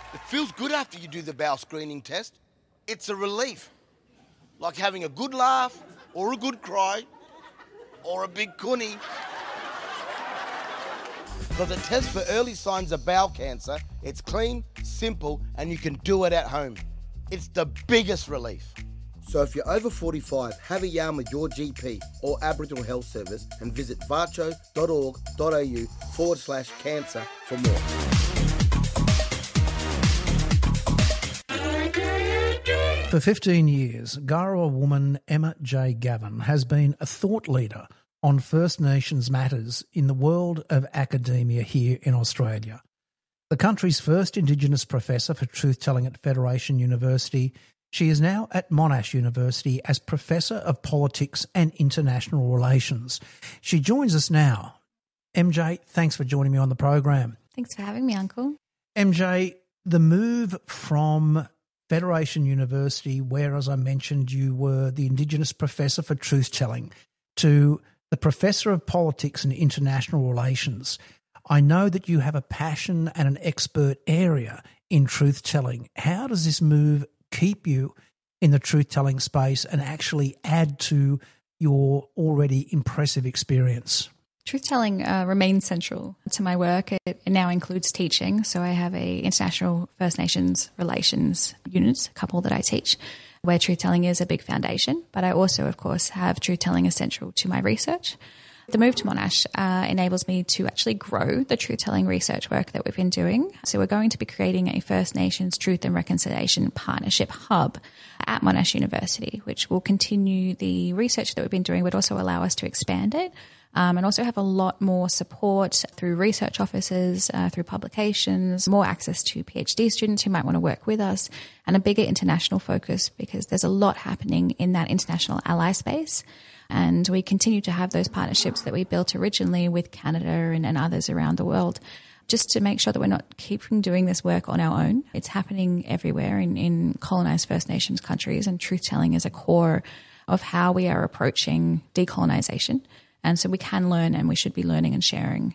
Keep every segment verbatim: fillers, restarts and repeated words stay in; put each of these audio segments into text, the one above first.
It feels good after you do the bowel screening test. It's a relief. Like having a good laugh, or a good cry, or a big cunny. Because it tests for early signs of bowel cancer. It's clean, simple, and you can do it at home. It's the biggest relief. So if you're over forty-five, have a yarn with your G P or Aboriginal Health Service and visit varcho.org.au forward slash cancer for more. For fifteen years, Garawa woman Emma J. Gavin has been a thought leader on First Nations matters in the world of academia here in Australia. The country's first Indigenous professor for truth-telling at Federation University, she is now at Monash University as Professor of Politics and International Relations. She joins us now. M J, thanks for joining me on the program. Thanks for having me, Uncle. M J, the move from Federation University, where, as I mentioned, you were the Indigenous Professor for Truth-Telling, to the Professor of Politics and International Relations. I know that you have a passion and an expert area in truth-telling. How does this move keep you in the truth-telling space and actually add to your already impressive experience? Truth-telling uh, remains central to my work. It, it now includes teaching. So I have a International First Nations Relations unit, a couple that I teach, where truth-telling is a big foundation. But I also, of course, have truth-telling essential to my research. The move to Monash uh, enables me to actually grow the truth-telling research work that we've been doing. So we're going to be creating a First Nations Truth and Reconciliation Partnership Hub at Monash University, which will continue the research that we've been doing, but also allow us to expand it. Um, and also have a lot more support through research offices, uh, through publications, more access to PhD students who might want to work with us, and a bigger international focus because there's a lot happening in that international ally space. And we continue to have those partnerships that we built originally with Canada and, and others around the world, just to make sure that we're not keeping doing this work on our own. It's happening everywhere in, in colonised First Nations countries, and truth-telling is a core of how we are approaching decolonisation. And so we can learn, and we should be learning and sharing.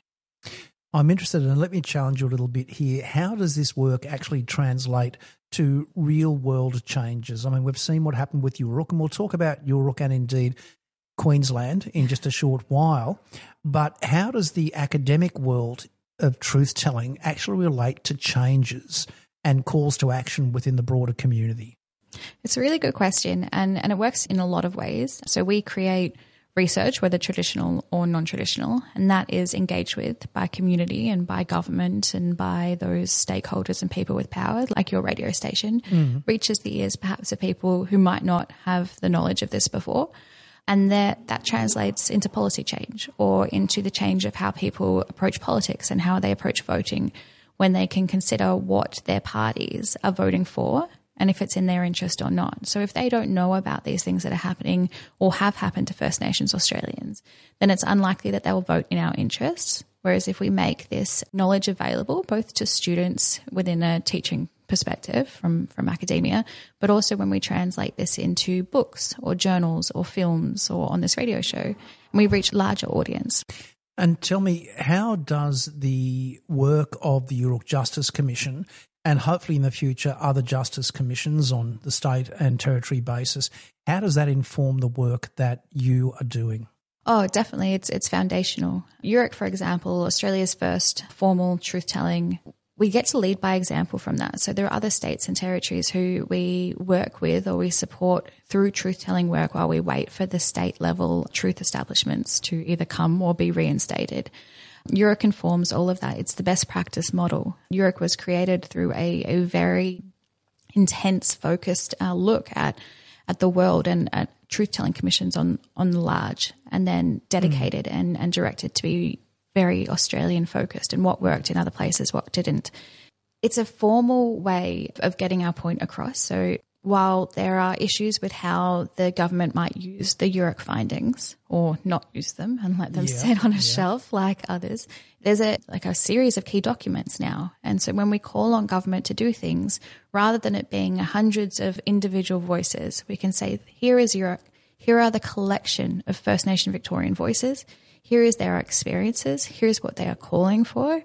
I'm interested, and let me challenge you a little bit here. How does this work actually translate to real-world changes? I mean, we've seen what happened with Uruk, and we'll talk about Uruk and indeed Queensland in just a short while. But how does the academic world of truth-telling actually relate to changes and calls to action within the broader community? It's a really good question, and, and it works in a lot of ways. So we create research, whether traditional or non-traditional, and that is engaged with by community and by government and by those stakeholders and people with power, like your radio station, mm-hmm. reaches the ears perhaps of people who might not have the knowledge of this before. And that, that translates into policy change or into the change of how people approach politics and how they approach voting when they can consider what their parties are voting for and if it's in their interest or not. So if they don't know about these things that are happening or have happened to First Nations Australians, then it's unlikely that they will vote in our interests. Whereas if we make this knowledge available both to students within a teaching perspective from, from academia, but also when we translate this into books or journals or films or on this radio show, and we reach a larger audience. And tell me, how does the work of the Uruk Justice Commission and hopefully in the future other justice commissions on the state and territory basis, how does that inform the work that you are doing? Oh, definitely. It's it's foundational. Uruk, for example, Australia's first formal truth-telling, we get to lead by example from that. So there are other states and territories who we work with or we support through truth-telling work while we wait for the state-level truth establishments to either come or be reinstated. Uruk informs all of that. It's the best practice model. Uruk was created through a, a very intense, focused uh, look at at the world and at truth-telling commissions on, on the large, and then dedicated mm. and, and directed to be very Australian-focused and what worked in other places, what didn't. It's a formal way of getting our point across. So while there are issues with how the government might use the Uruk findings or not use them and let them yeah, sit on a yeah. shelf like others, there's a like a series of key documents now. And so when we call on government to do things, rather than it being hundreds of individual voices, we can say, here is Uruk, here are the collection of First Nation Victorian voices, here is their experiences, here's what they are calling for,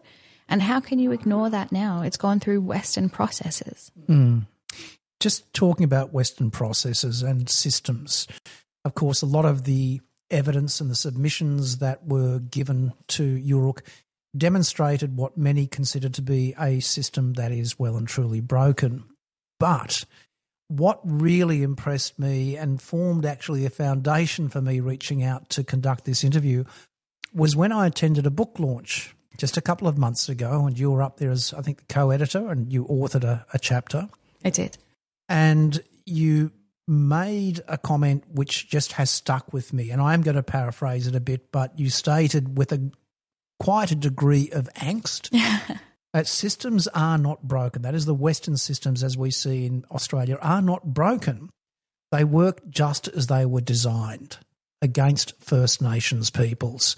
And how can you ignore that now? It's gone through Western processes. Mm. Just talking about Western processes and systems, of course, a lot of the evidence and the submissions that were given to U R U C demonstrated what many consider to be a system that is well and truly broken. But what really impressed me and formed actually a foundation for me reaching out to conduct this interview was when I attended a book launch just a couple of months ago, and you were up there as, I think, the co-editor, and you authored a, a chapter. I did. And you made a comment which just has stuck with me, and I am going to paraphrase it a bit, but you stated with a quite a degree of angst that systems are not broken. That is, the Western systems, as we see in Australia, are not broken. They work just as they were designed against First Nations peoples.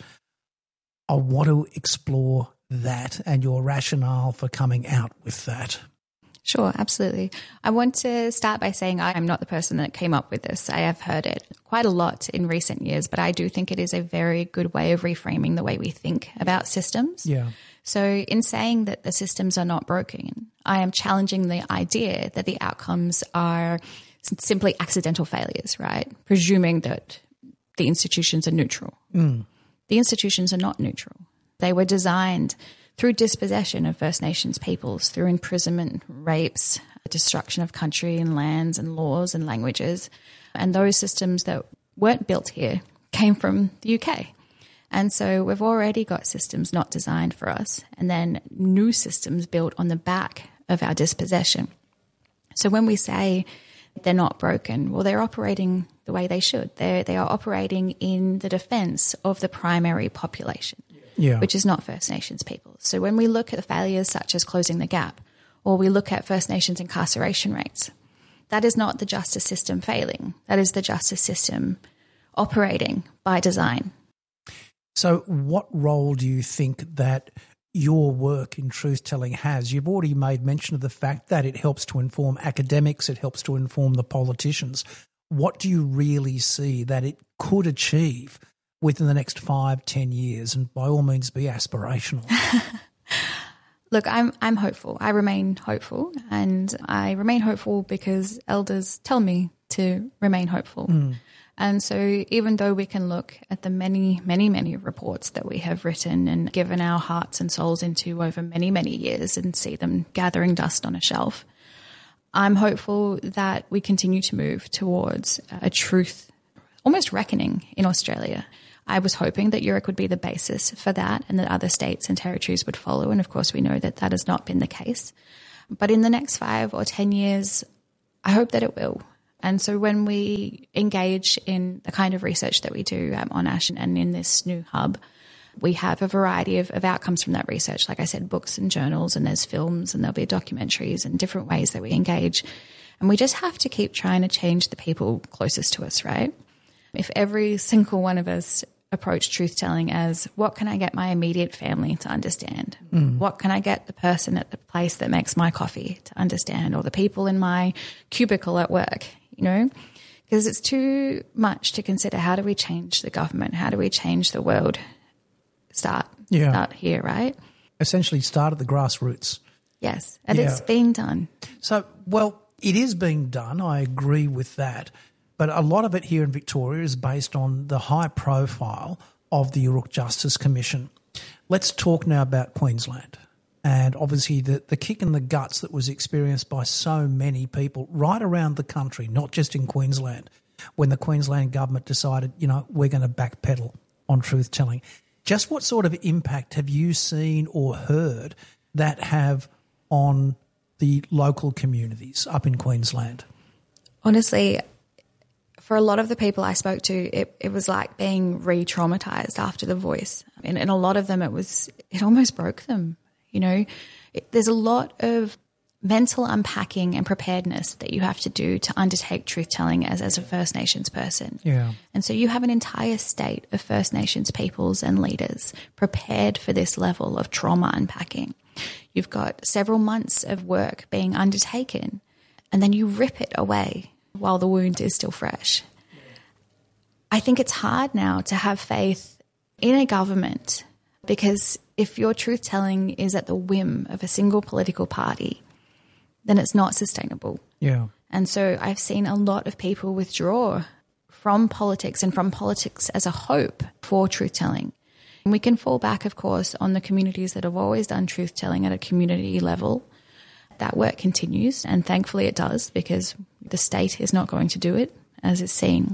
I want to explore that and your rationale for coming out with that. Sure, absolutely. I want to start by saying I'm not the person that came up with this. I have heard it quite a lot in recent years, but I do think it is a very good way of reframing the way we think about systems. Yeah. So in saying that the systems are not broken, I am challenging the idea that the outcomes are simply accidental failures, right? Presuming that the institutions are neutral. Mm. The institutions are not neutral. They were designed through dispossession of First Nations peoples, through imprisonment, rapes, destruction of country and lands and laws and languages. And those systems that weren't built here came from the U K. And so we've already got systems not designed for us, and then new systems built on the back of our dispossession. So when we say they're not broken, well, they're operating the way they should. They're, they are operating in the defence of the primary population. Yeah. Which is not First Nations people. So when we look at the failures such as Closing the Gap, or we look at First Nations incarceration rates, that is not the justice system failing. That is the justice system operating by design. So what role do you think that your work in truth-telling has? You've already made mention of the fact that it helps to inform academics, it helps to inform the politicians. What do you really see that it could achieve within the next five, ten years, and by all means be aspirational? Look, I'm I'm hopeful. I remain hopeful, and I remain hopeful because elders tell me to remain hopeful. Mm. And so even though we can look at the many, many, many reports that we have written and given our hearts and souls into over many, many years and see them gathering dust on a shelf, I'm hopeful that we continue to move towards a truth, almost reckoning in Australia. I was hoping that U R U C would be the basis for that and that other states and territories would follow. And of course, we know that that has not been the case. But in the next five or ten years, I hope that it will. And so when we engage in the kind of research that we do at Monash and in this new hub, we have a variety of, of outcomes from that research. Like I said, books and journals, and there's films, and there'll be documentaries and different ways that we engage. And we just have to keep trying to change the people closest to us, right? If every single one of us approach truth-telling as, what can I get my immediate family to understand? Mm. What can I get the person at the place that makes my coffee to understand, or the people in my cubicle at work, you know? Because it's too much to consider, how do we change the government? How do we change the world? Start, yeah. start here, right? Essentially start at the grassroots. Yes, and yeah. it's being done. So, well, it is being done. I agree with that. But a lot of it here in Victoria is based on the high profile of the U R U C Justice Commission. Let's talk now about Queensland, and obviously the, the kick in the guts that was experienced by so many people right around the country, not just in Queensland, when the Queensland government decided, you know, we're going to backpedal on truth-telling. Just what sort of impact have you seen or heard that have on the local communities up in Queensland? Honestly, for a lot of the people I spoke to, it, it was like being re-traumatized after The Voice. And, and a lot of them, it was, it almost broke them, you know. It, there's a lot of mental unpacking and preparedness that you have to do to undertake truth-telling as, as a First Nations person. Yeah. And so you have an entire state of First Nations peoples and leaders prepared for this level of trauma unpacking. You've got several months of work being undertaken, and then you rip it away while the wound is still fresh. I think it's hard now to have faith in a government because If your truth telling is at the whim of a single political party, then it's not sustainable. Yeah. And so I've seen a lot of people withdraw from politics and from politics as a hope for truth telling. And we can fall back, of course, on the communities that have always done truth telling at a community level. That work continues, and thankfully it does, because the state is not going to do it, as it's seen.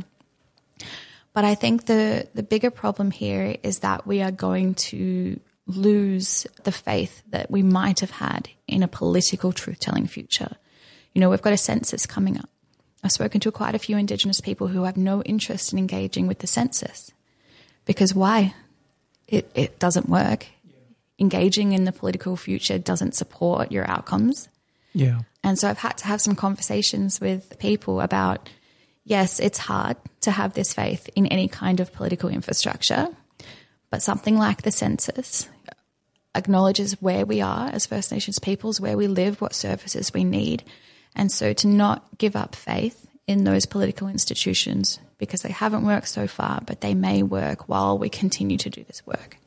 But I think the, the bigger problem here is that we are going to lose the faith that we might have had in a political truth-telling future. You know, we've got a census coming up. I've spoken to quite a few Indigenous people who have no interest in engaging with the census. Because why? It, it doesn't work. Yeah. Engaging in the political future doesn't support your outcomes. Yeah. And so I've had to have some conversations with people about, yes, it's hard to have this faith in any kind of political infrastructure, but something like the census acknowledges where we are as First Nations peoples, where we live, what services we need. And so to not give up faith in those political institutions, because they haven't worked so far, but they may work while we continue to do this work.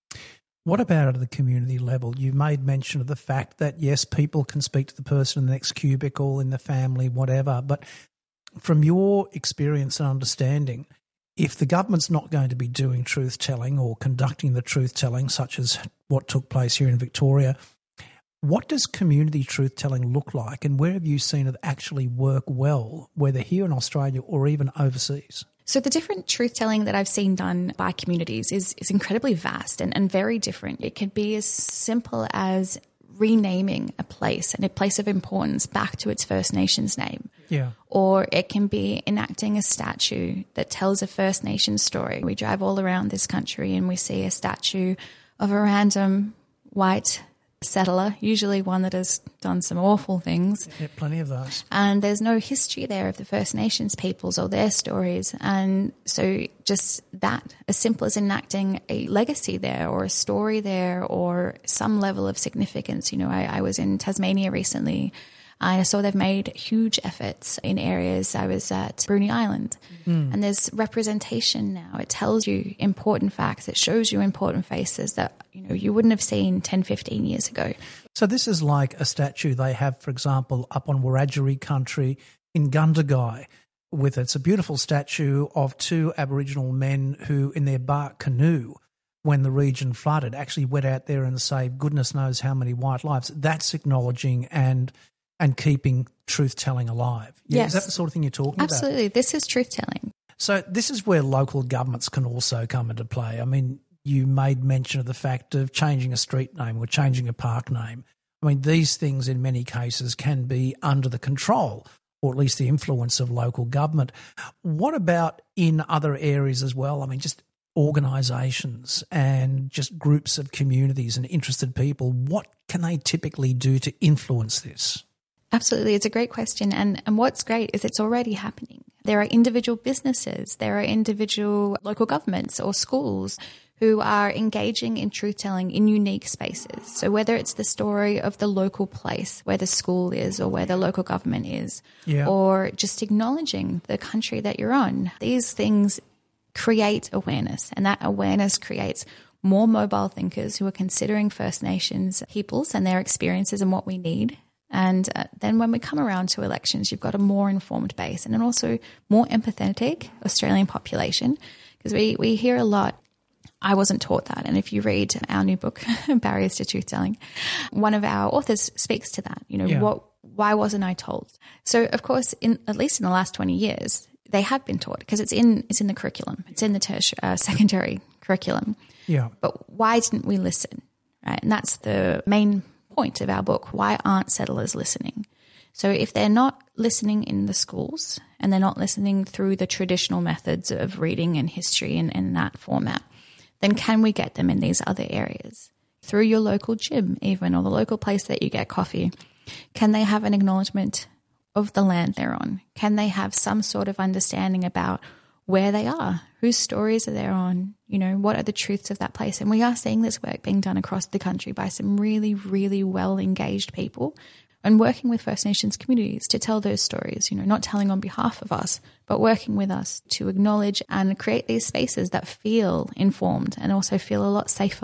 What about at the community level? You made mention of the fact that, yes, people can speak to the person in the next cubicle, in the family, whatever, but from your experience and understanding, if the government's not going to be doing truth-telling or conducting the truth-telling, such as what took place here in Victoria, what does community truth-telling look like, and where have you seen it actually work well, whether here in Australia or even overseas? So the different truth-telling that I've seen done by communities is, is incredibly vast and, and very different. It could be as simple as renaming a place and a place of importance back to its First Nations name. Yeah. Or it can be enacting a statue that tells a First Nations story. We drive all around this country and we see a statue of a random white settler, usually one that has done some awful things. Yeah, plenty of those. And there's no history there of the First Nations peoples or their stories. And so just that, as simple as enacting a legacy there or a story there or some level of significance. You know, I, I was in Tasmania recently. I saw they've made huge efforts in areas. I was at Bruny Island, mm. and there's representation now. It tells you important facts. It shows you important faces that, you know, you wouldn't have seen ten, fifteen years ago. So this is like a statue they have, for example, up on Wiradjuri country in Gundagai. With it's a beautiful statue of two Aboriginal men who, in their bark canoe, when the region flooded, actually went out there and saved goodness knows how many white lives. That's acknowledging and and keeping truth-telling alive. Yeah, yes. Is that the sort of thing you're talking Absolutely. about? Absolutely. This is truth-telling. So this is where local governments can also come into play. I mean, you made mention of the fact of changing a street name or changing a park name. I mean, these things in many cases can be under the control or at least the influence of local government. What about in other areas as well? I mean, just organisations and just groups of communities and interested people, what can they typically do to influence this? Absolutely. It's a great question. And, and what's great is it's already happening. There are individual businesses, there are individual local governments or schools who are engaging in truth-telling in unique spaces. So whether it's the story of the local place where the school is or where the local government is, yeah. or just acknowledging the country that you're on, these things create awareness, and that awareness creates more mobile thinkers who are considering First Nations peoples and their experiences and what we need. And uh, then when we come around to elections, you've got a more informed base and an also more empathetic Australian population, because we, we hear a lot. I wasn't taught that. And if you read our new book, Barriers to Truth-Telling, one of our authors speaks to that. You know, yeah. what? Why wasn't I told? So, of course, in at least in the last twenty years, they have been taught because it's in it's in the curriculum. It's in the tertiary, uh, secondary curriculum. Yeah. But why didn't we listen? Right, and that's the main point of our book. Why aren't settlers listening? So if they're not listening in the schools and they're not listening through the traditional methods of reading and history and in that format, then can we get them in these other areas? Through your local gym even, or the local place that you get coffee, can they have an acknowledgement of the land they're on? Can they have some sort of understanding about where they are, whose stories are they on, you know, what are the truths of that place? And we are seeing this work being done across the country by some really, really well-engaged people and working with First Nations communities to tell those stories, you know, not telling on behalf of us, but working with us to acknowledge and create these spaces that feel informed and also feel a lot safer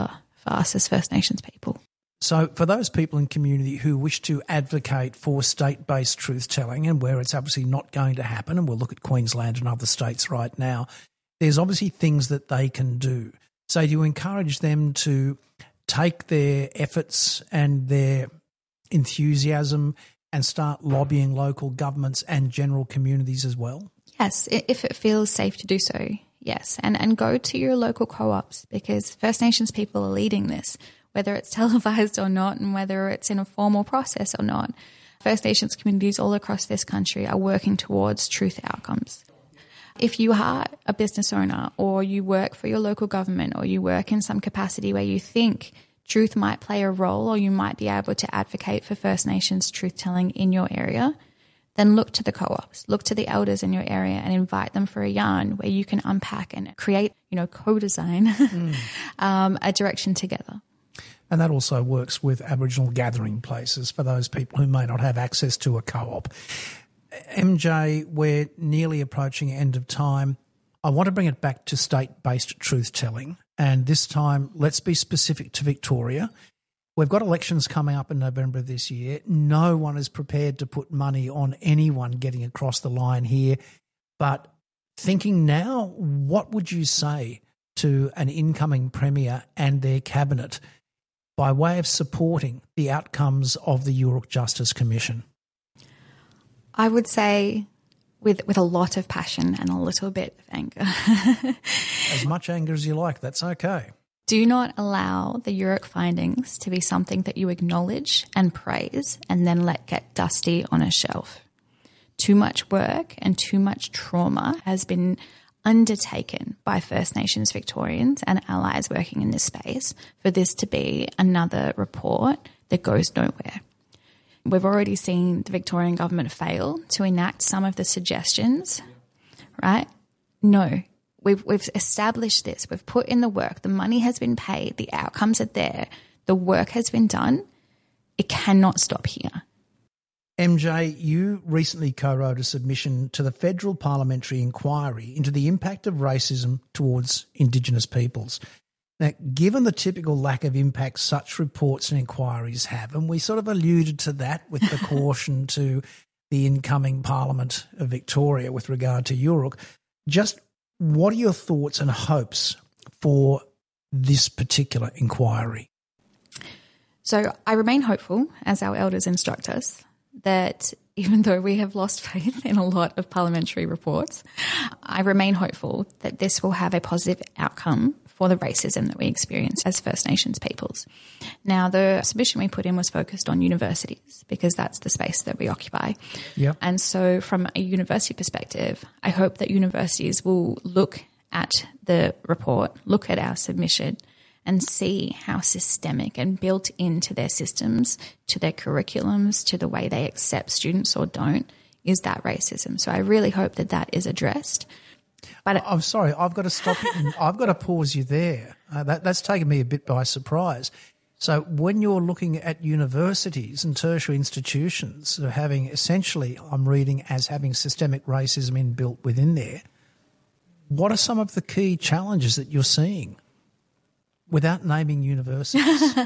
for us as First Nations people. So for those people in community who wish to advocate for state-based truth-telling and where it's obviously not going to happen, and we'll look at Queensland and other states right now, there's obviously things that they can do. So do you encourage them to take their efforts and their enthusiasm and start lobbying local governments and general communities as well? Yes, if it feels safe to do so, yes. And, and go to your local co-ops, because First Nations people are leading this, whether it's televised or not and whether it's in a formal process or not. First Nations communities all across this country are working towards truth outcomes. If you are a business owner or you work for your local government or you work in some capacity where you think truth might play a role or you might be able to advocate for First Nations truth-telling in your area, then look to the co-ops, look to the elders in your area and invite them for a yarn where you can unpack and create, you know, co-design mm. um, a direction together. And that also works with Aboriginal gathering places for those people who may not have access to a co-op. M J, we're nearly approaching end of time. I want to bring it back to state-based truth-telling, and this time let's be specific to Victoria. We've got elections coming up in November of this year. No one is prepared to put money on anyone getting across the line here. But thinking now, what would you say to an incoming Premier and their cabinet by way of supporting the outcomes of the Yoorrook Justice Commission? I would say with with a lot of passion and a little bit of anger. As much anger as you like, that's okay. Do not allow the Yoorrook findings to be something that you acknowledge and praise and then let get dusty on a shelf. Too much work and too much trauma has been undertaken by First Nations Victorians and allies working in this space for this to be another report that goes nowhere. We've already seen the Victorian government fail to enact some of the suggestions, right? No. We've, we've established this. We've put in the work. The money has been paid. The outcomes are there. The work has been done. It cannot stop here. M J, you recently co-wrote a submission to the Federal Parliamentary Inquiry into the impact of racism towards Indigenous peoples. Now, given the typical lack of impact such reports and inquiries have, and we sort of alluded to that with the caution to the incoming Parliament of Victoria with regard to Yoorrook, just what are your thoughts and hopes for this particular inquiry? So I remain hopeful, as our elders instruct us, that even though we have lost faith in a lot of parliamentary reports, I remain hopeful that this will have a positive outcome for the racism that we experience as First Nations peoples. Now, the submission we put in was focused on universities because that's the space that we occupy. Yep. And so from a university perspective, I hope that universities will look at the report, look at our submission and see how systemic and built into their systems, to their curriculums, to the way they accept students or don't, is that racism. So I really hope that that is addressed. But I'm sorry, I've got to stop you. And I've got to pause you there. Uh, that, that's taken me a bit by surprise. So when you're looking at universities and tertiary institutions of having essentially, I'm reading, as having systemic racism inbuilt within there, what are some of the key challenges that you're seeing without naming universities?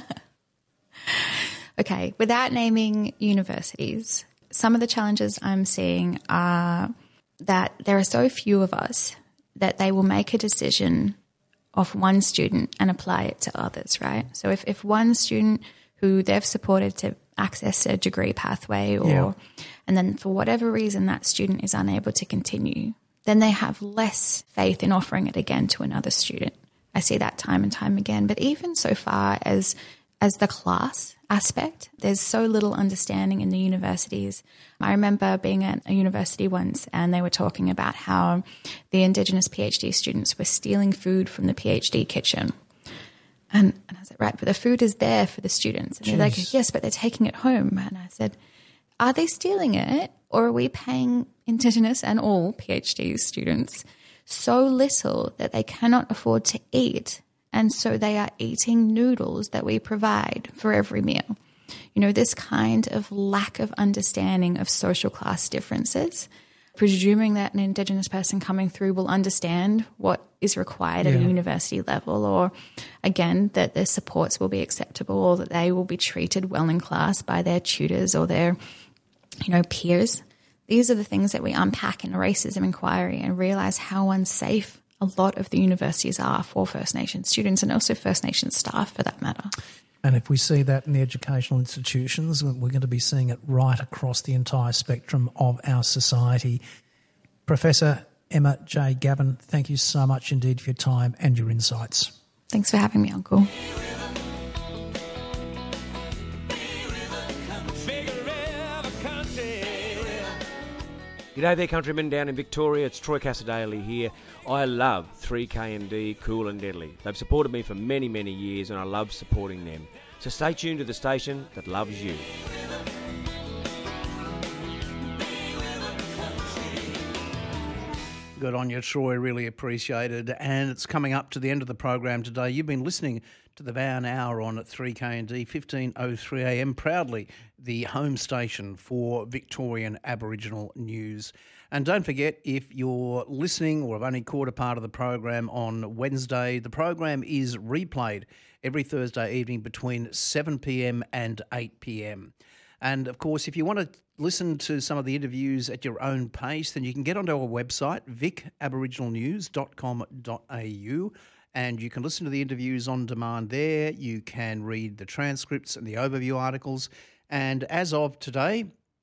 Okay, without naming universities, some of the challenges I'm seeing are that there are so few of us that they will make a decision of one student and apply it to others, right? So if, if one student who they've supported to access a degree pathway or yeah. and then for whatever reason that student is unable to continue, then they have less faith in offering it again to another student. I see that time and time again. But even so far as as the class aspect, there's so little understanding in the universities. I remember being at a university once and they were talking about how the Indigenous PhD students were stealing food from the PhD kitchen. And, and I said, right, but the food is there for the students. And Jeez. They're like, yes, but they're taking it home. And I said, are they stealing it or are we paying Indigenous and all PhD students so little that they cannot afford to eat? And so they are eating noodles that we provide for every meal. You know, this kind of lack of understanding of social class differences presuming that an Indigenous person coming through will understand what is required at Yeah. a university level, or again, that their supports will be acceptable, or that they will be treated well in class by their tutors or their, you know, peers. These are the things that we unpack in a racism inquiry and realise how unsafe a lot of the universities are for First Nations students and also First Nations staff for that matter. And if we see that in the educational institutions, we're going to be seeing it right across the entire spectrum of our society. Professor Emma J. Gavin, thank you so much indeed for your time and your insights. Thanks for having me, Uncle. G'day there, countrymen down in Victoria. It's Troy Cassadaly here. I love three K and D, Cool and Deadly. They've supported me for many, many years, and I love supporting them. So stay tuned to the station that loves you. Good on you, Troy. Really appreciated. And it's coming up to the end of the program today. You've been listening to the Van Hour on three K and D, fifteen oh three a m, proudly the home station for Victorian Aboriginal news. And don't forget, if you're listening or have only caught a part of the program on Wednesday, the program is replayed every Thursday evening between seven p m and eight p m. And, of course, if you want to listen to some of the interviews at your own pace, then you can get onto our website, vic aboriginal news dot com dot a u, and you can listen to the interviews on demand there. You can read the transcripts and the overview articles. And as of today,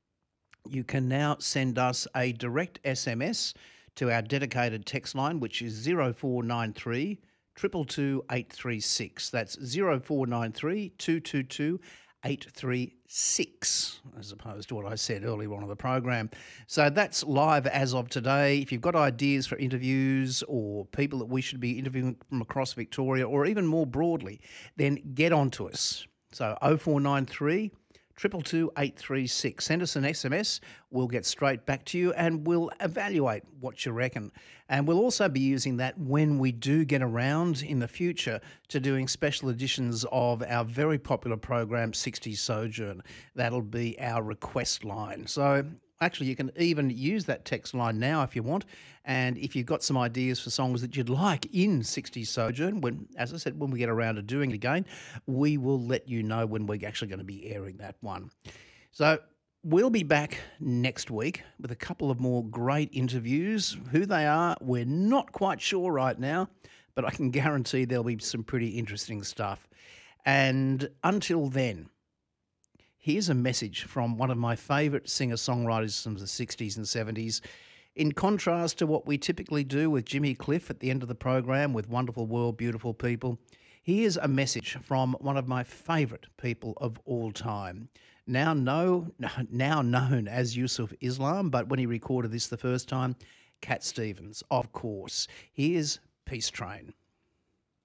you can now send us a direct S M S to our dedicated text line, which is zero four nine three, two two two, eight three six. That's zero four nine three, two two two, eight three six, as opposed to what I said earlier on in the program. So that's live as of today. If you've got ideas for interviews or people that we should be interviewing from across Victoria, or even more broadly, then get on to us. So oh four nine three, two two two, eight three six. Send us an S M S. We'll get straight back to you and we'll evaluate what you reckon. And we'll also be using that when we do get around in the future to doing special editions of our very popular program, sixties Sojourn. That'll be our request line. So actually, you can even use that text line now if you want. And if you've got some ideas for songs that you'd like in sixties Sojourn, when, as I said, when we get around to doing it again, we will let you know when we're actually going to be airing that one. So we'll be back next week with a couple of more great interviews. Who they are, we're not quite sure right now, but I can guarantee there'll be some pretty interesting stuff. And until then, here's a message from one of my favourite singer-songwriters from the sixties and seventies. In contrast to what we typically do with Jimmy Cliff at the end of the program with Wonderful World, Beautiful People, here's a message from one of my favourite people of all time. Now, know, now known as Yusuf Islam, but when he recorded this the first time, Cat Stevens, of course. Here's Peace Train.